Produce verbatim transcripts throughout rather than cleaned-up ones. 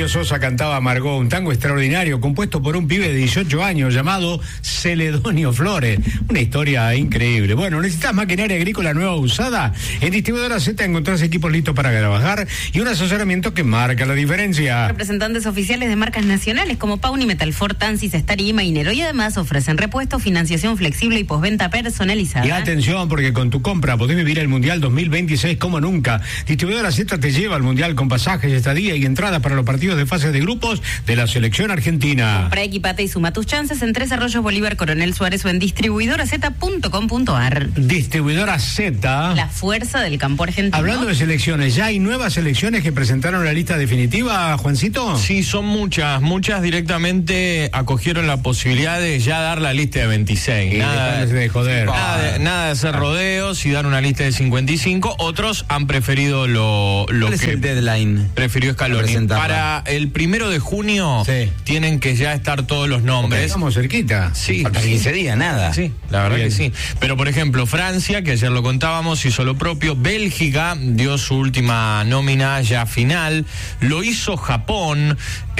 Julio Sosa cantaba Margot, un tango extraordinario compuesto por un pibe de dieciocho años llamado Celedonio Flores. Una historia increíble. Bueno, ¿necesitas maquinaria agrícola nueva o usada? En Distribuidora Z encontrás equipos listos para trabajar y un asesoramiento que marca la diferencia. Representantes oficiales de marcas nacionales como Pauni, Metalfort, Tansys, Star y Mainero, y además ofrecen repuesto, financiación flexible y postventa personalizada. Y atención, porque con tu compra podés vivir el Mundial dos mil veintiséis como nunca. Distribuidora Z te lleva al Mundial con pasajes, estadía y entradas para los partidos de fase de grupos de la selección argentina. Compra, equipate y suma tus chances en Tres Arroyos, Bolívar, Coronel Suárez o en distribuidora z punto com punto a r. Distribuidora Z. La fuerza del campo argentino. Hablando de selecciones, ¿ya hay nuevas selecciones que presentaron la lista definitiva, Juancito? Sí, son muchas. Muchas directamente acogieron la posibilidad de ya dar la lista de veintiséis. Y nada de joder. Nada de, nada de hacer rodeos y dar una lista de cincuenta y cinco. Otros han preferido lo, lo ¿Cuál que es el deadline? prefirió Scaloni. Para el primero de junio sí. tienen que ya estar todos los nombres. Porque estamos cerquita. Sí. Falta quince días, nada. Sí, la verdad Bien. que sí. Pero por ejemplo, Francia, que ayer lo contábamos, hizo lo propio. Bélgica dio su última nómina ya final. Lo hizo Japón.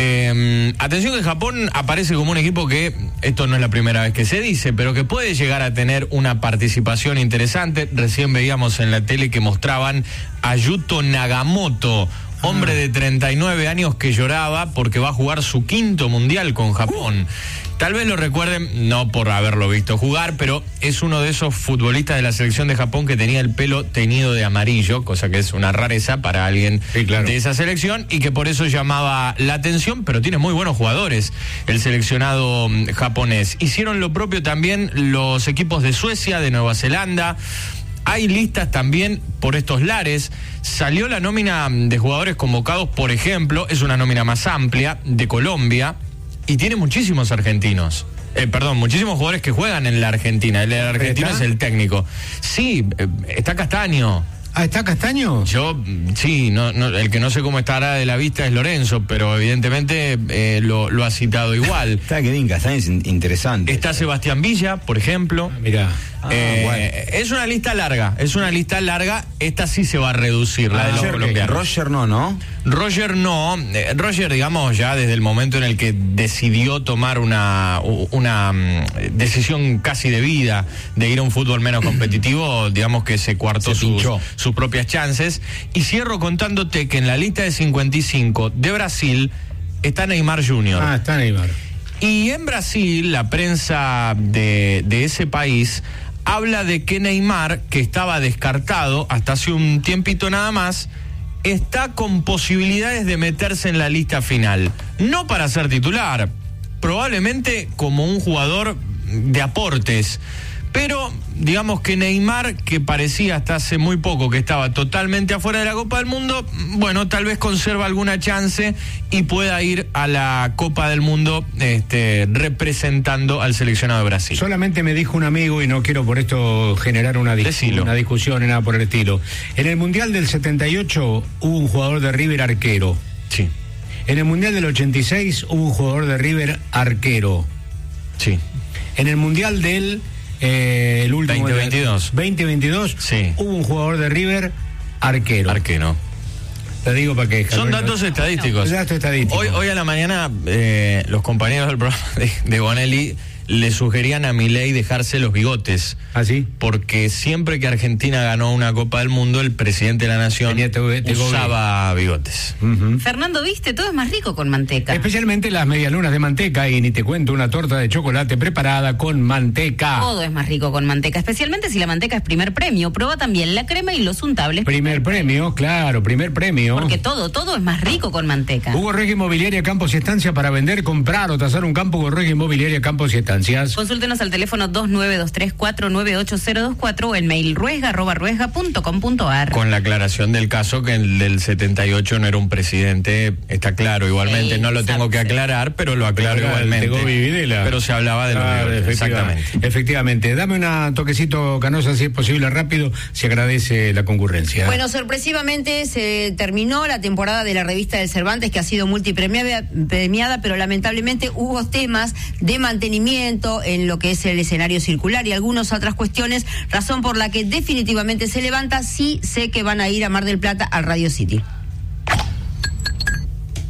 Eh, atención que Japón aparece como un equipo que, esto no es la primera vez que se dice, pero que puede llegar a tener una participación interesante. Recién veíamos en la tele que mostraban a Yuto Nagamoto, hombre de treinta y nueve años que lloraba porque va a jugar su quinto mundial con Japón. Tal vez lo recuerden, no por haberlo visto jugar, pero es uno de esos futbolistas de la selección de Japón que tenía el pelo teñido de amarillo, cosa que es una rareza para alguien sí, claro. de esa selección, y que por eso llamaba la atención, pero tiene muy buenos jugadores el seleccionado japonés. Hicieron lo propio también los equipos de Suecia, de Nueva Zelanda. Hay listas también por estos lares. Salió la nómina de jugadores convocados, por ejemplo, es una nómina más amplia, de Colombia, y tiene muchísimos argentinos. Eh, perdón, muchísimos jugadores que juegan en la Argentina. El argentino ¿Está? es el técnico. Sí, eh, está Castaño. Ah, ¿está Castaño? Yo, sí, no, no, el que no sé cómo estará de la vista es Lorenzo, pero evidentemente eh, lo, lo ha citado igual. Está que bien, Castaño es interesante. Está Sebastián Villa, por ejemplo. Ah, mirá. Ah, Eh, bueno. Es una lista larga, es una lista larga. Esta sí se va a reducir, la Ah, de los Roger, colombianos. Roger no, ¿no? Roger no, eh, Roger, digamos, ya desde el momento en el que decidió tomar una, una um, decisión casi de vida de ir a un fútbol menos competitivo, digamos que se coartó Se sus, pinchó. sus propias chances. Y cierro contándote que en la lista de cincuenta y cinco de Brasil está Neymar junior Ah, está Neymar. Y en Brasil, la prensa de, de ese país habla de que Neymar, que estaba descartado hasta hace un tiempito nada más, está con posibilidades de meterse en la lista final. No para ser titular, probablemente como un jugador de aportes. Pero digamos que Neymar, que parecía hasta hace muy poco que estaba totalmente afuera de la Copa del Mundo, bueno, tal vez conserva alguna chance y pueda ir a la Copa del Mundo este, representando al seleccionado de Brasil. Solamente me dijo un amigo, y no quiero por esto generar una, dis- una discusión ni nada por el estilo. En el Mundial del setenta y ocho hubo un jugador de River arquero. Sí. En el Mundial del ochenta y seis hubo un jugador de River arquero. Sí. En el Mundial del eh, el último veinte veintidós. veinte veintidós Sí. hubo un jugador de River arquero. Arquero. Te digo para que... Son datos estadísticos. Datos estadísticos. Hoy, hoy a la mañana eh, los compañeros del programa de, de Bonelli le sugerían a Milei dejarse los bigotes. ¿Ah, sí? Porque siempre que Argentina ganó una Copa del Mundo, el presidente de la Nación Tenía te- te- usaba bigotes. Uh-huh. Fernando, viste, todo es más rico con manteca. Especialmente las medialunas de manteca, y ni te cuento una torta de chocolate preparada con manteca. Todo es más rico con manteca, especialmente si la manteca es primer premio. Prueba también la crema y los untables. Primer premio, claro, primer premio. Porque todo, todo es más rico con manteca. Hugo Reg Inmobiliaria Campos y Estancia, para vender, comprar o tasar un campo. Hugo Reg Inmobiliaria Campos y Estancias. Consúltenos al teléfono dos nueve dos tres cuatro nueve ocho cero dos cuatro o el mail ruesga arroba ruesga punto com punto a r. Con la aclaración del caso que el del setenta y ocho no era un presidente, está claro, igualmente, Sí, no lo tengo que aclarar, pero lo aclaro Pero, igualmente. de Gobi Videla. Pero se hablaba de Claro, los bigotes, efectivamente. exactamente. Efectivamente. Dame un toquecito, Canosa, si es posible, rápido. Se agradece la concurrencia. Bueno, sorpresivamente se terminó la temporada de la revista del Cervantes, que ha sido multipremiada, premiada, pero lamentablemente hubo temas de mantenimiento en lo que es el escenario circular y algunas otras cuestiones, razón por la que definitivamente se levanta. Sí sé que van a ir a Mar del Plata al Radio City.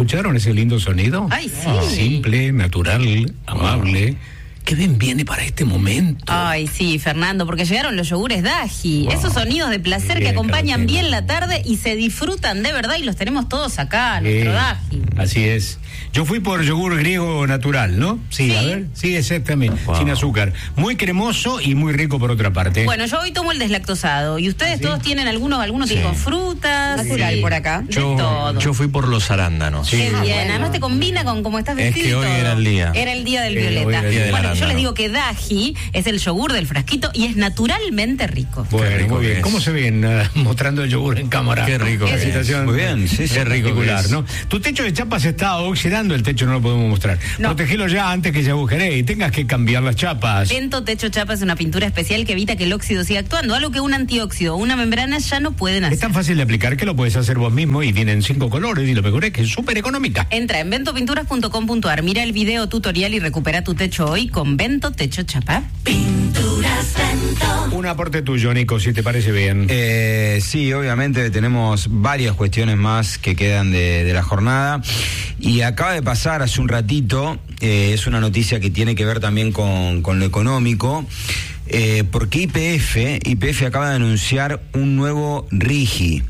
¿Escucharon ese lindo sonido? Ay, sí. Simple, natural, amable. Qué bien viene para este momento. Ay, sí, Fernando, porque llegaron los yogures Daji. Wow. Esos sonidos de placer Bien, que acompañan Carolina. bien la tarde y se disfrutan de verdad y los tenemos todos acá, nuestro Eh, Daji. Así es. Yo fui por yogur griego natural, ¿no? Sí, Sí. a ver. Sí, exactamente. Wow. Sin azúcar. Muy cremoso y muy rico por otra parte. Bueno, yo hoy tomo el deslactosado y ustedes ¿Ah, sí? todos tienen algunos, algunos Sí. tienen con frutas. Natural por acá. De Yo, todo. yo fui por los arándanos. Sí. Qué Ah, bien, bueno. además te combina con cómo estás Es vestido. que y hoy todo. era el día. Era el día del Eh, hoy violeta. era el día del Bueno, yo les arándano. digo que Daji es el yogur del frasquito y es naturalmente rico. Bueno, Qué rico muy que bien. es. ¿Cómo se ven uh, mostrando el yogur en cámara? Qué rico Qué que es. situación Muy bien, sí, sí. Qué rico Particular, que es. ¿no? Tu techo de chapa se está oxidando, el techo no lo podemos mostrar. No. Protegelo ya antes que se agujere y tengas que cambiar las chapas. Vento Techo Chapa es una pintura especial que evita que el óxido siga actuando, algo que un antióxido o una membrana ya no pueden hacer. Es tan fácil de aplicar que lo puedes hacer vos mismo y vienen cinco colores y lo mejor es que es súper económica. Entra en vento pinturas punto com punto ar, mira el video tutorial y recupera tu techo hoy con Vento Techo Chapa. Un aporte tuyo, Nico, si te parece bien. Eh, sí, obviamente tenemos varias cuestiones más que quedan de, de la jornada y acaba de pasar hace un ratito, eh, es una noticia que tiene que ver también con, con lo económico, eh, porque Y P F, Y P F acaba de anunciar un nuevo RIGI,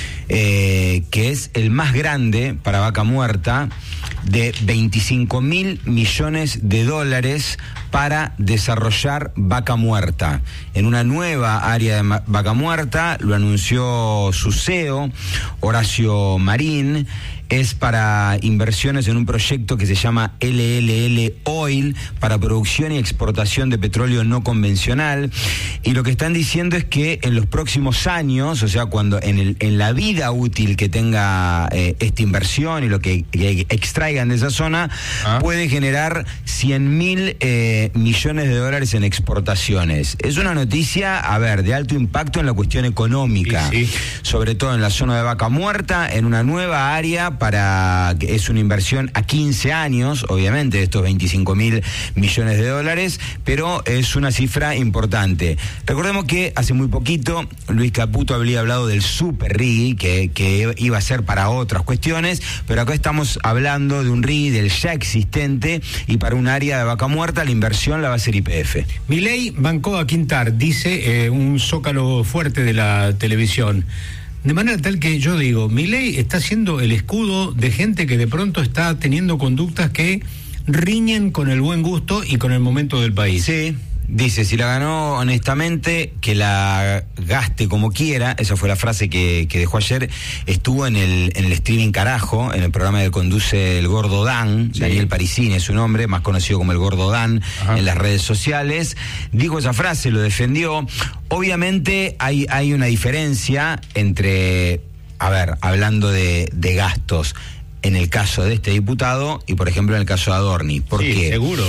eh, que es el más grande para Vaca Muerta, de veinticinco mil millones de dólares para desarrollar Vaca Muerta. En una nueva área de Ma- Vaca Muerta, lo anunció su C E O, Horacio Marín, es para inversiones en un proyecto que se llama L L L Oil, para producción y exportación de petróleo no convencional, y lo que están diciendo es que en los próximos años, o sea, cuando en, el, en la vida útil que tenga eh, esta inversión y lo que, que extraigan de esa zona, Ah. puede generar cien mil eh, millones de dólares en exportaciones. Es una noticia, a ver, de alto impacto en la cuestión económica, Sí, sí. sobre todo en la zona de Vaca Muerta, en una nueva área para, que es una inversión a quince años, obviamente, de estos veinticinco mil millones de dólares, pero es una cifra importante. Recordemos que hace muy poquito Luis Caputo había hablado del Super RIGI, que, que iba a ser para otras cuestiones, pero acá estamos hablando de un RIGI del ya existente, y para un área de Vaca Muerta la inversión la va a hacer Y P F. Milei bancó a Quintar, dice eh, un zócalo fuerte de la televisión. De manera tal que yo digo, Milei está siendo el escudo de gente que de pronto está teniendo conductas que riñen con el buen gusto y con el momento del país. Sí, dice, si la ganó honestamente, que la gaste como quiera. Esa fue la frase que, que dejó ayer. Estuvo en el, en el streaming Carajo, en el programa que conduce el Gordo Dan, Sí. Daniel Parisini es su nombre, más conocido como el Gordo Dan, Ajá. en las redes sociales. Dijo esa frase, lo defendió. Obviamente hay, hay una diferencia entre, a ver, hablando de, de gastos, en el caso de este diputado y, por ejemplo, en el caso de Adorni. ¿Por Sí, qué? seguro.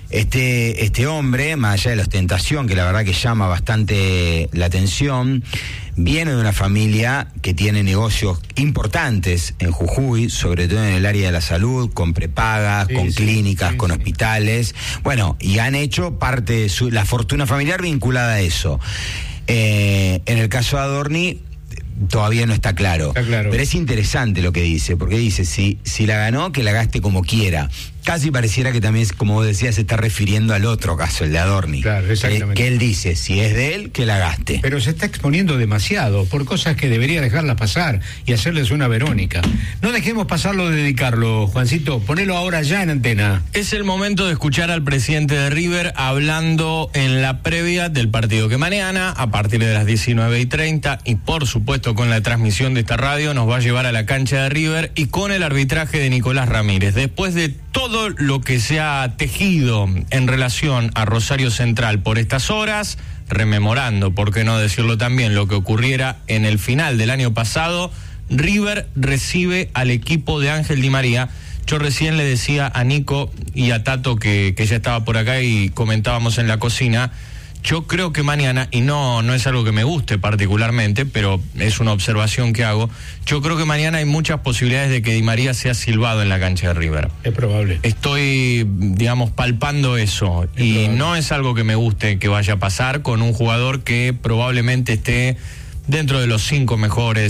Este, este hombre, más allá de la ostentación, que la verdad que llama bastante la atención, viene de una familia que tiene negocios importantes en Jujuy, sobre todo en el área de la salud, con prepagas, Sí, con sí, clínicas, sí, con sí. hospitales. Bueno, y han hecho parte de su, la fortuna familiar vinculada a eso. Eh, en el caso de Adorni, todavía no está claro. Está claro. Pero es interesante lo que dice, porque dice, si, si la ganó, que la gaste como quiera. Casi pareciera que también, como vos decías, se está refiriendo al otro caso, el de Adorni. Claro, exactamente. Que, que él dice, si es de él, que la gaste. Pero se está exponiendo demasiado por cosas que debería dejarlas pasar y hacerles una Verónica. No dejemos pasarlo de dedicarlo, Juancito. Ponelo ahora ya en antena. Es el momento de escuchar al presidente de River hablando en la previa del partido que mañana, a partir de las diecinueve y treinta, y por supuesto con la transmisión de esta radio, nos va a llevar a la cancha de River y con el arbitraje de Nicolás Ramírez. Después de todo lo que se ha tejido en relación a Rosario Central por estas horas, rememorando, por qué no decirlo también, lo que ocurriera en el final del año pasado, River recibe al equipo de Ángel Di María. Yo recién le decía a Nico y a Tato, que, que ya estaba por acá y comentábamos en la cocina, yo creo que mañana, y no, no es algo que me guste particularmente, pero es una observación que hago, yo creo que mañana hay muchas posibilidades de que Di María sea silbado en la cancha de River. Es probable. Estoy, digamos, palpando eso, Es y probable. no es algo que me guste que vaya a pasar con un jugador que probablemente esté dentro de los cinco mejores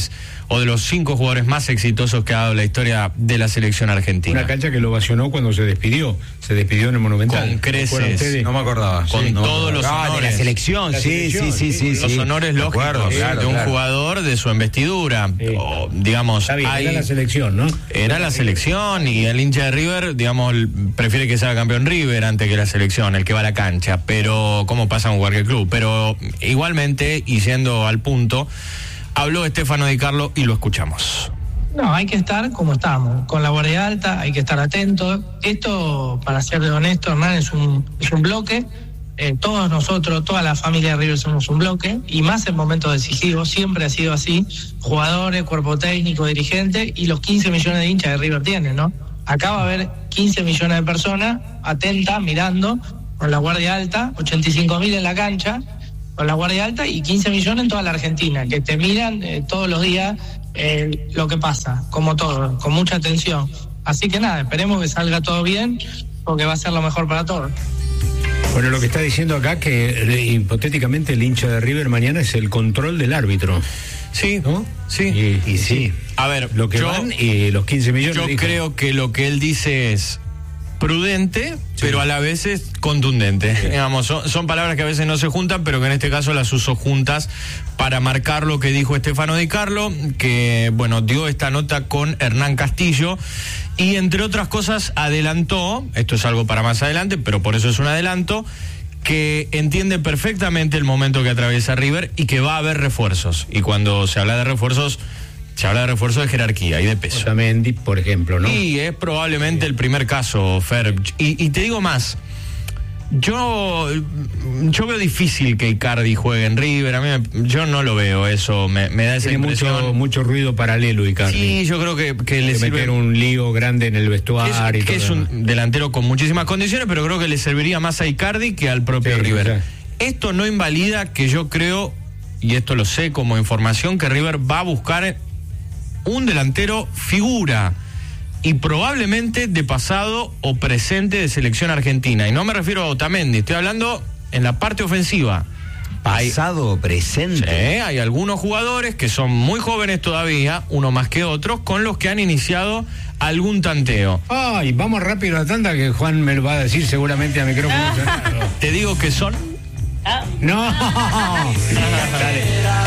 o de los cinco jugadores más exitosos que ha dado la historia de la selección argentina. Una cancha que lo ovacionó cuando se despidió, se despidió en el Monumental. Con creces. No me acordaba. Con sí, no todos los ah, honores. de la selección, La sí, selección, sí, sí, sí, Los sí. honores lógicos acuerdo, de claro, un claro. jugador, de su investidura. Sí. O, digamos, Está bien, hay- era la selección, ¿no? Era la selección y el hincha de River, digamos, prefiere que sea campeón River antes que la selección, el que va a la cancha, pero como pasa en cualquier club. Pero igualmente, y yendo al punto, habló Stefano Di Carlo y lo escuchamos. No, hay que estar como estamos, con la guardia alta, hay que estar atentos. Esto, para ser honesto, Hernán, es un, es un bloque. Eh, todos nosotros, toda la familia de River somos un bloque, y más en momentos decisivos, siempre ha sido así. Jugadores, cuerpo técnico, dirigente, y los quince millones de hinchas de River tienen, ¿no? Acá va a haber quince millones de personas atentas, mirando, con la guardia alta, ochenta y cinco mil en la cancha, con la guardia alta, y quince millones en toda la Argentina, que te miran eh, todos los días eh, lo que pasa, como todo, con mucha atención. Así que nada, esperemos que salga todo bien, porque va a ser lo mejor para todos. Bueno, lo que está diciendo acá que eh, hipotéticamente el hincha de River mañana es el control del árbitro, Sí, ¿no? sí. Y, y sí, A ver, lo que yo, van y los quince millones. yo dijo. creo que lo que él dice es prudente, Sí. pero a la vez es contundente. Sí. Digamos, son, son palabras que a veces no se juntan, pero que en este caso las usó juntas para marcar lo que dijo Stefano Di Carlo, que, bueno, dio esta nota con Hernán Castillo, y entre otras cosas adelantó, esto es algo para más adelante, pero por eso es un adelanto, que entiende perfectamente el momento que atraviesa River y que va a haber refuerzos. Y cuando se habla de refuerzos, se habla de refuerzos de jerarquía y de peso. Otamendi, por ejemplo, ¿no? Y es probablemente el primer caso, Fer. Y, y te digo más, yo yo veo difícil que Icardi juegue en River. A mí me- yo no lo veo eso, me, me da esa Tiene impresión. mucho, mucho ruido paralelo, Icardi. Sí, yo creo que, que le de sirve... meter un lío grande en el que vestuario. es, y que todo es lo demás. un delantero con muchísimas condiciones, pero creo que le serviría más a Icardi que al propio Sí, River. o sea. Esto no invalida que yo creo, y esto lo sé como información, que River va a buscar un delantero figura, y probablemente de pasado o presente de selección argentina. Y no me refiero a Otamendi, estoy hablando en la parte ofensiva. Hay- Pasado, presente. Sí, hay algunos jugadores que son muy jóvenes todavía, uno más que otros, con los que han iniciado algún tanteo. Ay, vamos rápido a la tanda que Juan me lo va a decir seguramente a micrófono cerrado. Te digo que son... No. Dale.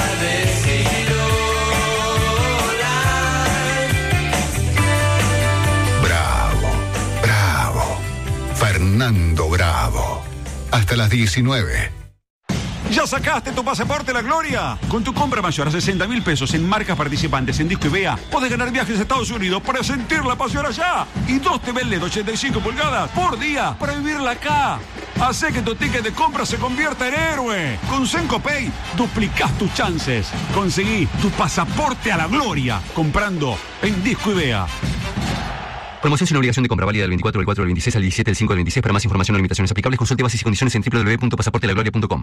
Bravo, bravo. Fernando Bravo. Hasta las diecinueve. ¿Ya sacaste tu pasaporte a la gloria? Con tu compra mayor a sesenta mil pesos en marcas participantes en Disco y Vea, podés ganar viajes a Estados Unidos para sentir la pasión allá. Y dos T V L E D ochenta y cinco pulgadas por día para vivirla acá. Hacé que tu ticket de compra se convierta en héroe. Con Senco Pay duplicás tus chances. Conseguí tu pasaporte a la gloria comprando en Disco y Vea. Promoción sin obligación de compra, válida del veinticuatro del cuatro del veintiséis al diecisiete del cinco del veintiséis. Para más información o limitaciones aplicables, consulte bases y condiciones en doble u doble u doble u punto pasaporte la gloria punto com.